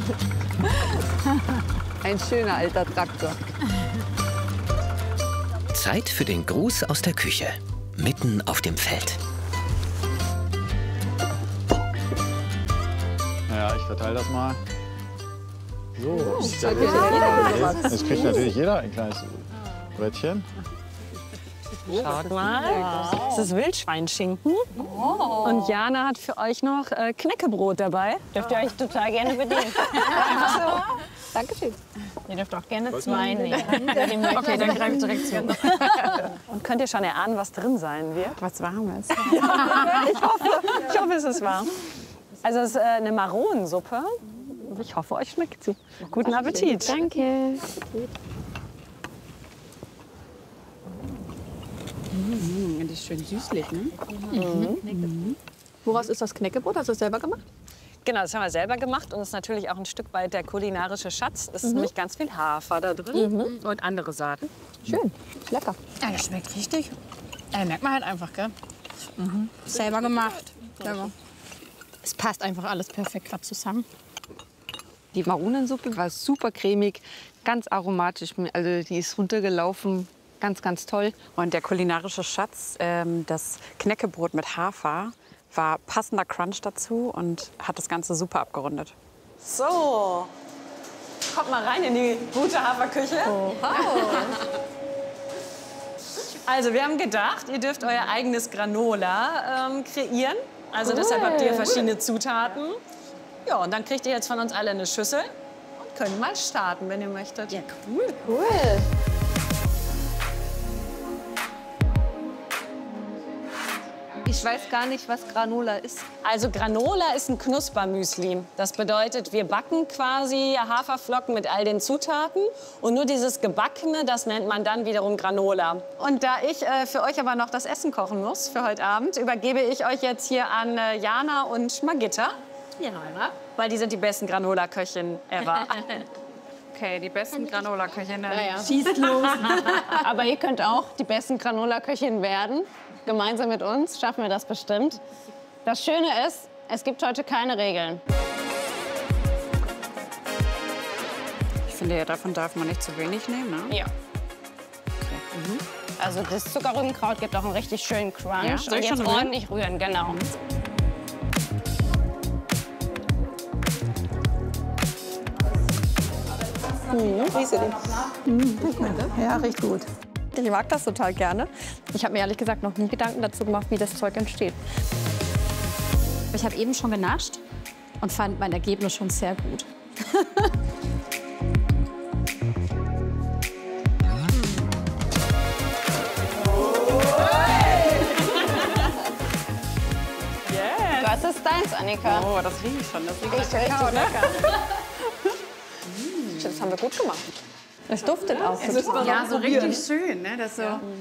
Ein schöner alter Traktor. Zeit für den Gruß aus der Küche, mitten auf dem Feld. Ja, ich verteile das mal. So. Das kriegt natürlich jeder ein kleines Brettchen. Schaut mal, das ist Wildschweinschinken. Und Jana hat für euch noch Knäckebrot dabei. Dürft ihr euch total gerne bedienen. Dankeschön. Ihr dürft auch gerne zwei nehmen. Okay, dann greife ich direkt zu. Und könnt ihr schon erahnen, was drin sein wird? Was Warmes. Ich hoffe, es ist warm. Also es ist eine Maronensuppe. Ich hoffe, euch schmeckt sie. Guten Appetit. Danke. Das ist schön süßlich, ne? Woraus ist das Knäckebrot? Hast du es selber gemacht? Genau, das haben wir selber gemacht und ist natürlich auch ein Stück weit der kulinarische Schatz. Es ist nämlich ganz viel Hafer da drin und andere Saaten. Schön, lecker. Ja, das schmeckt richtig. Merkt man halt einfach, gell? Selber gemacht. Selber. Es passt einfach alles perfekt gerade zusammen. Die Maronensuppe war super cremig, ganz aromatisch. Also die ist runtergelaufen, ganz, ganz toll. Und der kulinarische Schatz, das Knäckebrot mit Hafer, war passender Crunch dazu und hat das Ganze super abgerundet. So, kommt mal rein in die gute Haferküche. Also wir haben gedacht, ihr dürft euer eigenes Granola kreieren. Also deshalb habt ihr verschiedene Zutaten. Ja, und dann kriegt ihr jetzt von uns alle eine Schüssel und könnt mal starten, wenn ihr möchtet. Ja, Cool. Ich weiß gar nicht, was Granola ist. Also Granola ist ein Knuspermüsli. Das bedeutet, wir backen quasi Haferflocken mit all den Zutaten. Und nur dieses Gebackene, das nennt man dann wiederum Granola. Und da ich für euch aber noch das Essen kochen muss für heute Abend, übergebe ich euch jetzt hier an Jana und Margitta. Ja, weil die sind die besten Granola-Köchinnen ever. Okay, die besten Granola-Köchinnen. Ja. Schießt los. Aber ihr könnt auch die besten Granola-Köchinnen werden. Gemeinsam mit uns schaffen wir das bestimmt. Das Schöne ist, es gibt heute keine Regeln. Ich finde, davon darf man nicht zu wenig nehmen, ne? Ja. Okay. Also das Zuckerrübenkraut gibt auch einen richtig schönen Crunch. Ja, soll und ich jetzt schon rühren? ordentlich rühren, genau. Ja, riecht gut. Ich mag das total gerne. Ich habe mir ehrlich gesagt noch nie Gedanken dazu gemacht, wie das Zeug entsteht. Ich habe eben schon genascht und fand mein Ergebnis schon sehr gut. Das ist deins, Annika. Oh, das rieche ich schon. Das riecht Riecht richtig lecker. Das haben wir gut gemacht. Es duftet auch. ja so richtig schön, ne? Das so.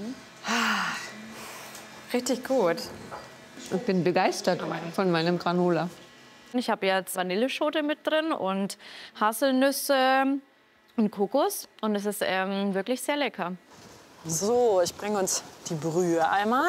Richtig gut. Ich bin begeistert von meinem Granola. Ich habe jetzt Vanilleschote mit drin und Haselnüsse und Kokos. Und es ist wirklich sehr lecker. So, ich bringe uns die Brühe einmal.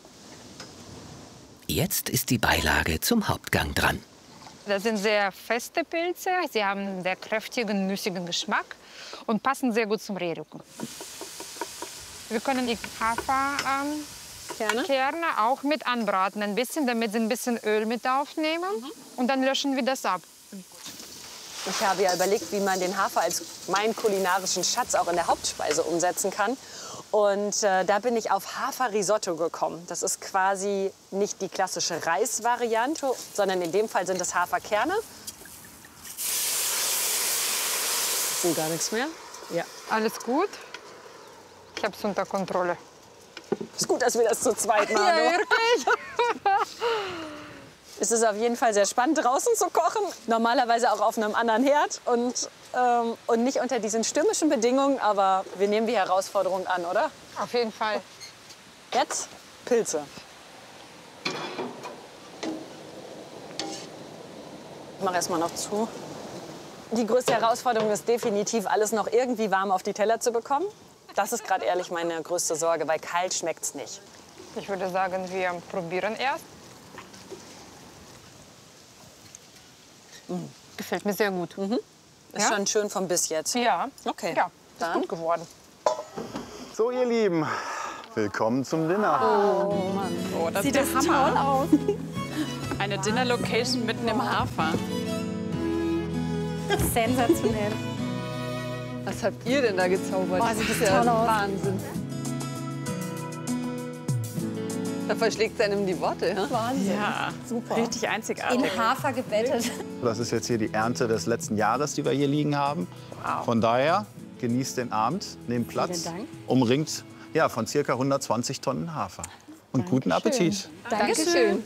Jetzt ist die Beilage zum Hauptgang dran. Das sind sehr feste Pilze. Sie haben einen sehr kräftigen, nüssigen Geschmack und passen sehr gut zum Rehrücken. Wir können die Haferkerne auch mit anbraten, ein bisschen, damit sie ein bisschen Öl mit aufnehmen. Und dann löschen wir das ab. Ich habe ja überlegt, wie man den Hafer als meinen kulinarischen Schatz auch in der Hauptspeise umsetzen kann. Und da bin ich auf Haferrisotto gekommen. Das ist quasi nicht die klassische Reisvariante, sondern in dem Fall sind es Haferkerne. Ich sehe gar nichts mehr. Ja. Alles gut? Ich habe es unter Kontrolle. Ist gut, dass wir das zu zweit machen. Ja, wirklich? Es ist auf jeden Fall sehr spannend, draußen zu kochen. Normalerweise auch auf einem anderen Herd und nicht unter diesen stürmischen Bedingungen. Aber wir nehmen die Herausforderung an, oder? Auf jeden Fall. Jetzt Pilze. Ich mache erst mal noch zu. Die größte Herausforderung ist definitiv, alles noch irgendwie warm auf die Teller zu bekommen. Das ist gerade ehrlich meine größte Sorge, weil kalt schmeckt's nicht. Ich würde sagen, wir probieren erst. Gefällt mir sehr gut. Ist schon schön vom Biss jetzt. Ja, Okay. ja, ist gut geworden. So, ihr Lieben, willkommen zum Dinner. Oh, das sieht der Hammer aus. Eine Dinner-Location mitten im Hafer. Sensationell. Was habt ihr denn da gezaubert? Boah, sieht das toll aus. Wahnsinn. Da verschlägt es einem die Worte. Ja? Wahnsinn. Ja, Super. richtig einzigartig. In Hafer gebettet. Das ist jetzt hier die Ernte des letzten Jahres, die wir hier liegen haben. Von daher genießt den Abend, nehmt Platz, Vielen Dank. umringt ja, von ca. 120 Tonnen Hafer. Und guten Appetit. Dankeschön.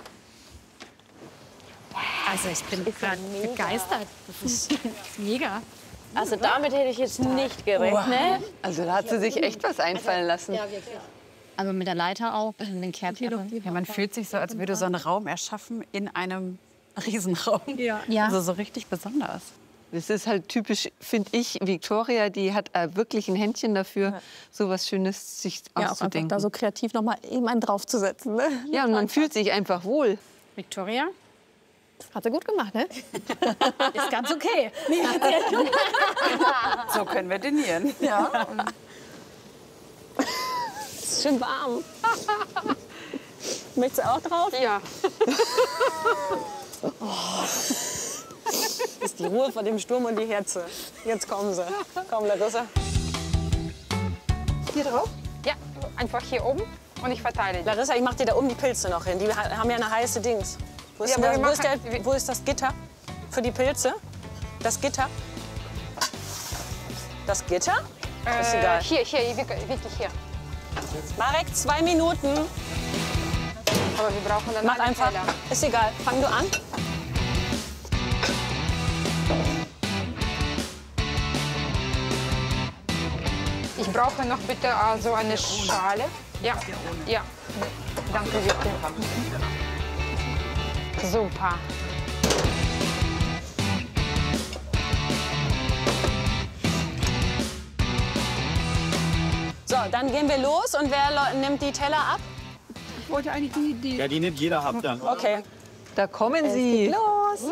Also ich bin gerade begeistert. Das ist mega. Also damit hätte ich jetzt nicht gerechnet. Also da hat sie sich echt was einfallen lassen. Also mit der Leiter auch, den Kehrtreppe. Ja, man fühlt sich so, als würde so ein Raum erschaffen in einem Riesenraum. Ja. Also so richtig besonders. Das ist halt typisch, finde ich, Victoria, die hat wirklich ein Händchen dafür, so was Schönes sich Ja, auch einfach auszudenken. da so kreativ noch mal eben einen draufzusetzen. Ne? Ja, und man fühlt sich einfach wohl. Victoria? Hat sie gut gemacht, ne? Ist ganz okay. So können wir dinieren. Ja. Ist schön warm. Möchtest du auch drauf? Ja. Das ist die Ruhe vor dem Sturm und die Herze. Jetzt kommen sie. Komm, Larissa. Hier drauf? Ja, einfach hier oben und ich verteile die. Larissa, ich mach dir da oben die Pilze noch hin. Die haben ja eine heiße Dings. Wo ist, Ja, aber wir wo ist das Gitter für die Pilze? Das Gitter? Das Gitter? Ist egal. Hier, wirklich hier. Marek, 2 Minuten. Aber wir brauchen dann Mach alle einfach. Teller. Ist egal. Fang du an. Ich brauche noch bitte so eine Schale. Ja, ja. Danke, Victor. Super. So, dann gehen wir los und wer nimmt die Teller ab? Ich wollte eigentlich die Idee. Ja, die nimmt jeder ab dann. Okay. Da kommen sie. Los.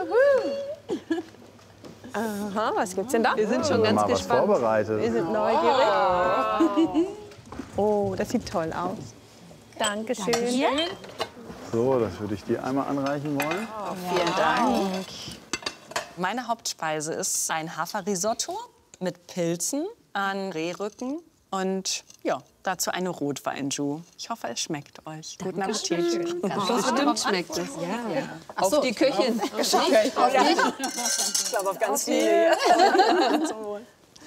Aha, was gibt's denn da? Wir sind schon ganz mal was gespannt. vorbereitet. Wir sind neugierig. Oh, das sieht toll aus. Dankeschön. So, das würde ich dir einmal anreichen wollen. Vielen Dank. Meine Hauptspeise ist ein Haferrisotto mit Pilzen an Rehrücken und ja, dazu eine Rotweinjus. Ich hoffe, es schmeckt euch. Guten Appetit. Bestimmt schmeckt es. Ja. Auf die Köchin. Ich glaube, auf ganz viele. Zum Wohl.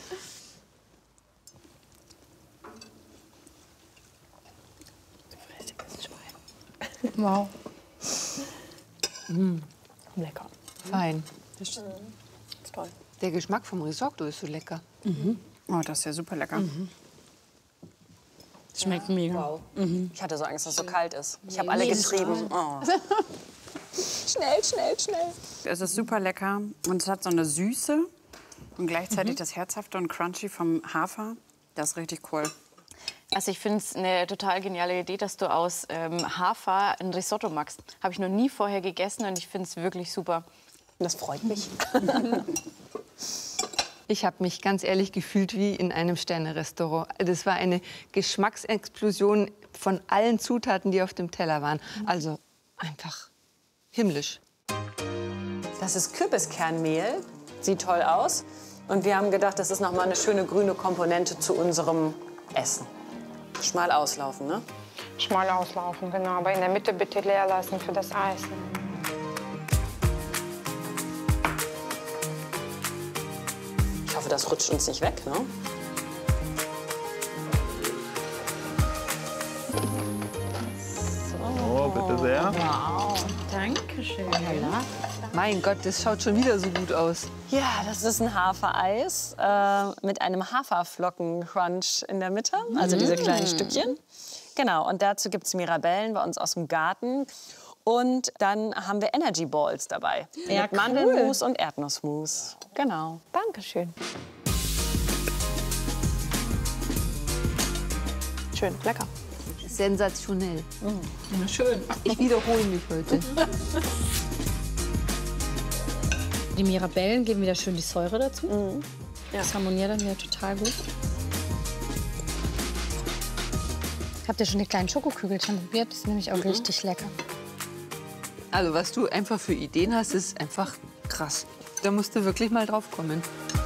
Wow. Lecker. Fein. Das ist toll. Der Geschmack vom Risotto ist so lecker. Oh, das ist ja super lecker. Schmeckt mega. Wow. Ich hatte so Angst, dass es so kalt ist. Ich habe alle getrieben. Oh. Schnell, schnell, schnell. Es ist super lecker und es hat so eine Süße und gleichzeitig das Herzhafte und Crunchy vom Hafer. Das ist richtig cool. Also ich finde es eine total geniale Idee, dass du aus Hafer ein Risotto machst. Habe ich noch nie vorher gegessen und ich finde es wirklich super. Das freut mich. Ich habe mich ganz ehrlich gefühlt wie in einem Sterne-Restaurant. Das war eine Geschmacksexplosion von allen Zutaten, die auf dem Teller waren. Also einfach himmlisch. Das ist Kürbiskernmehl. Sieht toll aus. Und wir haben gedacht, das ist noch mal eine schöne grüne Komponente zu unserem Essen. Schmal auslaufen, ne? Schmal auslaufen, genau. Aber in der Mitte bitte leer lassen für das Eis. Ich hoffe, das rutscht uns nicht weg, ne? Oh, bitte sehr. Dankeschön. Mein Gott, das schaut schon wieder so gut aus. Ja, das ist ein Hafereis mit einem Haferflocken-Crunch in der Mitte, also diese kleinen Stückchen. Genau, und dazu gibt es Mirabellen bei uns aus dem Garten. Und dann haben wir Energy Balls dabei. Ja, mit Mandelmus und Erdnussmus. Genau. Dankeschön. Schön, lecker. Sensationell. Schön. Ich wiederhole mich heute. Die Mirabellen geben wieder schön die Säure dazu. Das harmoniert dann wieder total gut. Habt ihr schon die kleinen Schokokügelchen probiert? Die sind nämlich auch richtig lecker. Also was du einfach für Ideen hast, ist einfach krass. Da musst du wirklich mal drauf kommen.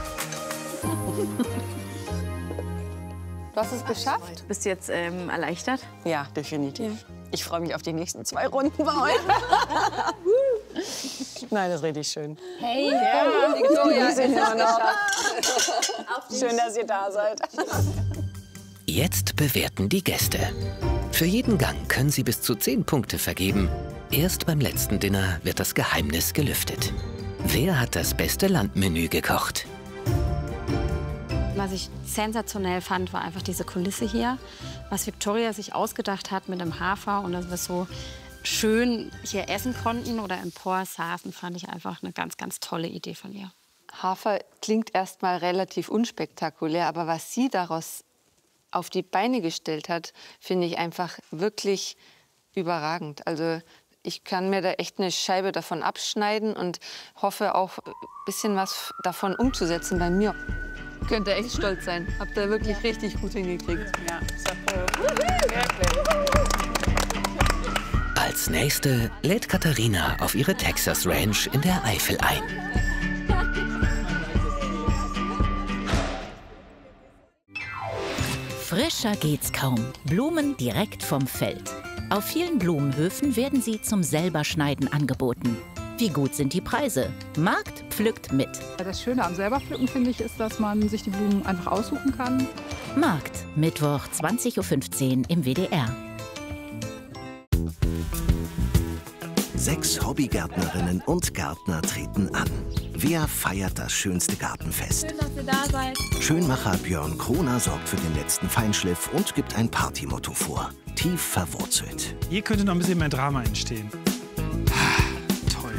Du hast es geschafft? Bist du jetzt erleichtert? Ja, definitiv. Ich freue mich auf die nächsten 2 Runden bei euch. Nein, das ist richtig schön. Hey, Victoria, schön, dass ihr da seid. Jetzt bewerten die Gäste. Für jeden Gang können sie bis zu 10 Punkte vergeben. Erst beim letzten Dinner wird das Geheimnis gelüftet. Wer hat das beste Landmenü gekocht? Was ich sensationell fand, war einfach diese Kulisse hier. Was Victoria sich ausgedacht hat mit dem Hafer und dass wir so schön hier essen konnten oder empor saßen, fand ich einfach eine ganz, ganz tolle Idee von ihr. Hafer klingt erstmal relativ unspektakulär, aber was sie daraus auf die Beine gestellt hat, finde ich einfach wirklich überragend. Also ich kann mir da echt eine Scheibe davon abschneiden und hoffe auch ein bisschen was davon umzusetzen bei mir. Könnt ihr echt stolz sein. Habt ihr wirklich richtig gut hingekriegt. Ja, wirklich. Als nächste lädt Katharina auf ihre Texas Ranch in der Eifel ein. Frischer geht's kaum. Blumen direkt vom Feld. Auf vielen Blumenhöfen werden sie zum Selberschneiden angeboten. Wie gut sind die Preise? Markt pflückt mit. Das Schöne am Selberpflücken, finde ich, ist, dass man sich die Blumen einfach aussuchen kann. Markt, Mittwoch 20:15 Uhr im WDR. 6 Hobbygärtnerinnen und Gärtner treten an. Wer feiert das schönste Gartenfest? Schön, dass ihr da seid. Schönmacher Björn Kroner sorgt für den letzten Feinschliff und gibt ein Partymotto vor. Tief verwurzelt. Hier könnte noch ein bisschen mehr Drama entstehen. Toll.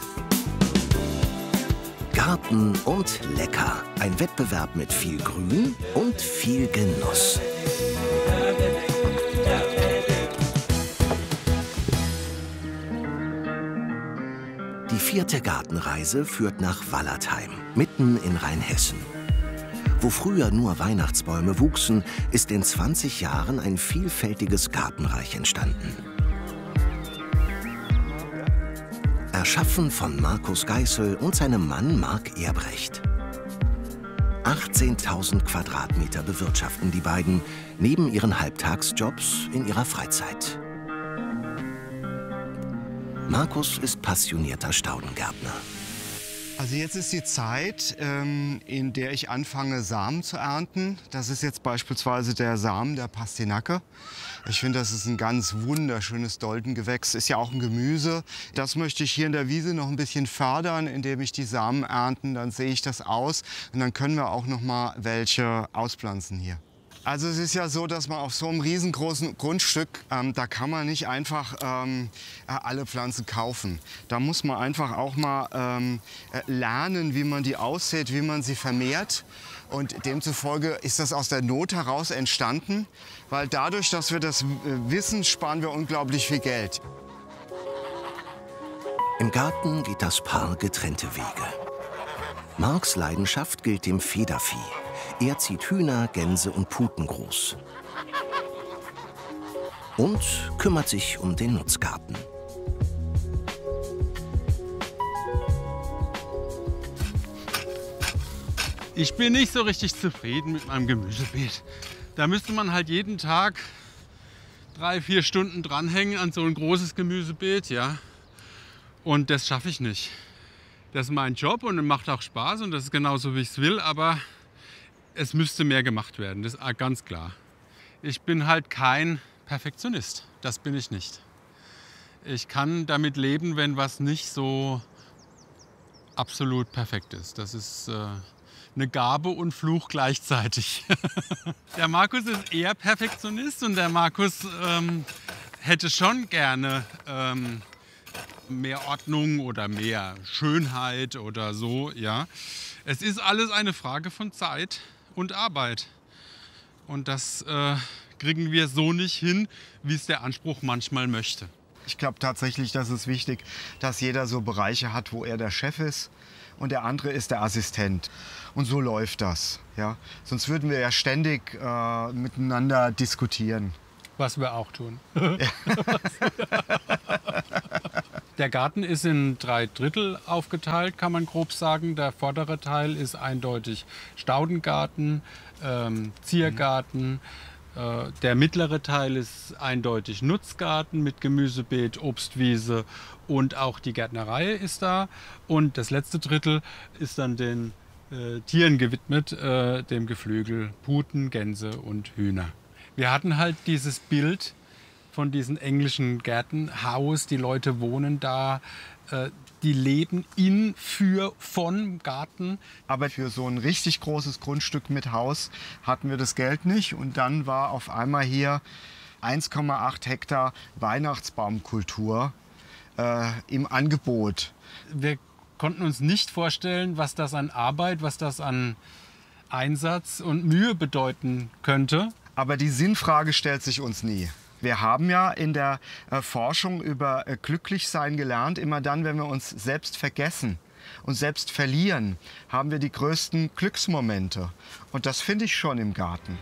Garten und lecker. Ein Wettbewerb mit viel Grün und viel Genuss. Die 4. Gartenreise führt nach Wallertheim, mitten in Rheinhessen. Wo früher nur Weihnachtsbäume wuchsen, ist in 20 Jahren ein vielfältiges Gartenreich entstanden. Erschaffen von Markus Geißel und seinem Mann Marc Erbrecht. 18.000 Quadratmeter bewirtschaften die beiden, neben ihren Halbtagsjobs in ihrer Freizeit. Markus ist passionierter Staudengärtner. Also jetzt ist die Zeit, in der ich anfange, Samen zu ernten. Das ist jetzt beispielsweise der Samen der Pastinake. Ich finde, das ist ein ganz wunderschönes Doldengewächs. Ist ja auch ein Gemüse. Das möchte ich hier in der Wiese noch ein bisschen fördern, indem ich die Samen ernten. Dann sehe ich das aus und dann können wir auch noch mal welche auspflanzen hier. Also es ist ja so, dass man auf so einem riesengroßen Grundstück, da kann man nicht einfach alle Pflanzen kaufen. Da muss man einfach auch mal lernen, wie man die aussät, wie man sie vermehrt. Und demzufolge ist das aus der Not heraus entstanden, weil dadurch, dass wir das wissen, sparen wir unglaublich viel Geld. Im Garten geht das Paar getrennte Wege. Marks Leidenschaft gilt dem Federvieh. Er zieht Hühner, Gänse und Puten groß. Und kümmert sich um den Nutzgarten. Ich bin nicht so richtig zufrieden mit meinem Gemüsebeet. Da müsste man halt jeden Tag 3-4 Stunden dranhängen an so ein großes Gemüsebeet, ja. Und das schaffe ich nicht. Das ist mein Job und es macht auch Spaß und das ist genauso, wie ich es will, aber es müsste mehr gemacht werden, das ist ganz klar. Ich bin halt kein Perfektionist, das bin ich nicht. Ich kann damit leben, wenn was nicht so absolut perfekt ist. Das ist eine Gabe und Fluch gleichzeitig. Der Markus ist eher Perfektionist und der Markus hätte schon gerne mehr Ordnung oder mehr Schönheit oder so, ja. Es ist alles eine Frage von Zeit und Arbeit. Und das kriegen wir so nicht hin, wie es der Anspruch manchmal möchte. Ich glaube tatsächlich, dass es wichtig, dass jeder so Bereiche hat, wo er der Chef ist und der andere ist der Assistent. Und so läuft das. Ja? Sonst würden wir ja ständig miteinander diskutieren. Was wir auch tun. Der Garten ist in 3 Drittel aufgeteilt, kann man grob sagen. Der vordere Teil ist eindeutig Staudengarten, Ziergarten. Der mittlere Teil ist eindeutig Nutzgarten mit Gemüsebeet, Obstwiese und auch die Gärtnerei ist da. Und das letzte Drittel ist dann den Tieren gewidmet, dem Geflügel, Puten, Gänse und Hühner. Wir hatten halt dieses Bild von diesen englischen Gärten, Haus, die Leute wohnen da, die leben vom Garten. Aber für so ein richtig großes Grundstück mit Haus hatten wir das Geld nicht. Und dann war auf einmal hier 1,8 Hektar Weihnachtsbaumkultur im Angebot. Wir konnten uns nicht vorstellen, was das an Arbeit, was das an Einsatz und Mühe bedeuten könnte. Aber die Sinnfrage stellt sich uns nie. Wir haben ja in der Forschung über Glücklichsein gelernt, immer dann, wenn wir uns selbst vergessen und selbst verlieren, haben wir die größten Glücksmomente. Und das finde ich schon im Garten.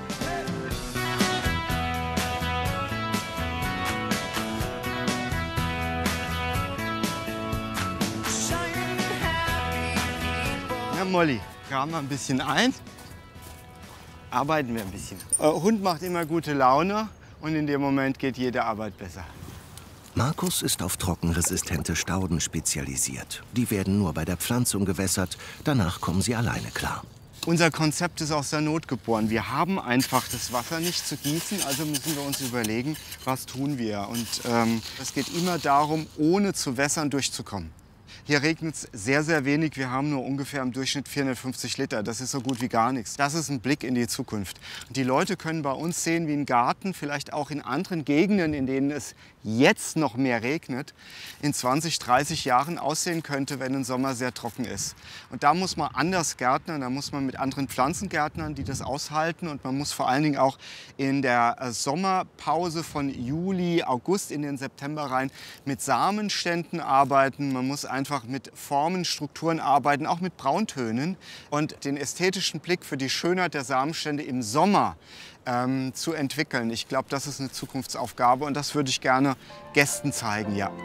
Na Molly, graben wir ein bisschen ein. Arbeiten wir ein bisschen. Hund macht immer gute Laune und in dem Moment geht jede Arbeit besser. Markus ist auf trockenresistente Stauden spezialisiert. Die werden nur bei der Pflanzung gewässert, danach kommen sie alleine klar. Unser Konzept ist aus der Not geboren. Wir haben einfach das Wasser nicht zu gießen, also müssen wir uns überlegen, was tun wir. Und es geht immer darum, ohne zu wässern durchzukommen. Hier regnet es sehr, sehr wenig. Wir haben nur ungefähr im Durchschnitt 450 Liter. Das ist so gut wie gar nichts. Das ist ein Blick in die Zukunft. Und die Leute können bei uns sehen, wie ein Garten, vielleicht auch in anderen Gegenden, in denen es jetzt noch mehr regnet, in 20, 30 Jahren aussehen könnte, wenn ein Sommer sehr trocken ist. Und da muss man anders gärtnern, da muss man mit anderen Pflanzen gärtnern, die das aushalten. Und man muss vor allen Dingen auch in der Sommerpause von Juli, August in den September rein mit Samenständen arbeiten. Man muss einfach mit Formen, Strukturen arbeiten, auch mit Brauntönen. Und den ästhetischen Blick für die Schönheit der Samenstände im Sommer zu entwickeln. Ich glaube, das ist eine Zukunftsaufgabe und das würde ich gerne Gästen zeigen, ja.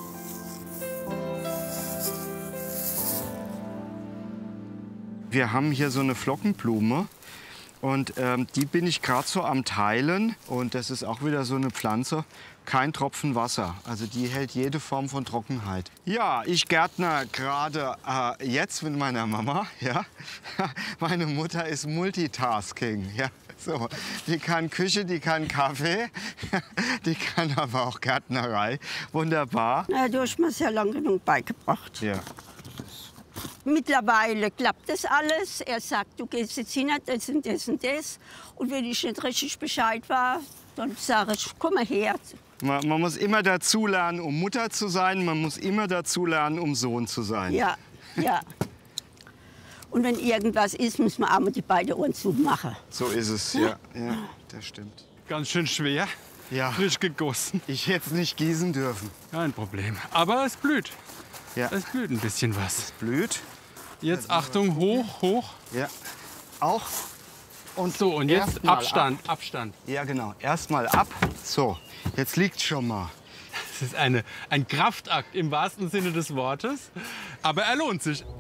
Wir haben hier so eine Flockenblume und die bin ich gerade so am Teilen und das ist auch wieder so eine Pflanze. Kein Tropfen Wasser, also die hält jede Form von Trockenheit. Ja, ich gärtner gerade jetzt mit meiner Mama. Ja. Meine Mutter ist Multitasking. Ja. So, die kann Küche, die kann Kaffee, die kann aber auch Gärtnerei. Wunderbar. Na, du hast mir sehr lange genug beigebracht. Ja. Mittlerweile klappt das alles. Er sagt, du gehst jetzt hin, das und das und das. Und wenn ich nicht richtig Bescheid war, dann sage ich, komm mal her. Man muss immer dazulernen, um Mutter zu sein. Man muss immer dazulernen, um Sohn zu sein. Ja, ja. Und wenn irgendwas ist, muss man auch mal die beiden Ohren zumachen. So ist es, ja. Ja, das stimmt. Ganz schön schwer. Ja. Frisch gegossen. Ich hätte es nicht gießen dürfen. Kein Problem. Aber es blüht. Ja. Es blüht ein bisschen was. Es blüht. Jetzt Achtung, hoch, hoch. Ja. Auch. Und so, und jetzt Abstand, Abstand. Ja, genau. Erstmal ab. So, jetzt liegt's schon mal. Es ist ein Kraftakt im wahrsten Sinne des Wortes. Aber er lohnt sich.